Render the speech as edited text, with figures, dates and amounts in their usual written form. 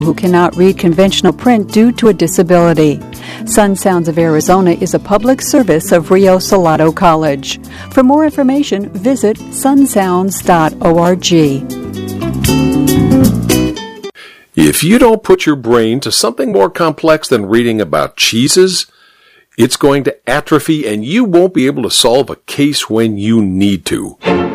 who cannot read conventional print due to a disability. Sun Sounds of Arizona is a public service of Rio Salado College. For more information, visit sunsounds.org. If you don't put your brain to something more complex than reading about cheeses, it's going to atrophy and you won't be able to solve a case when you need to.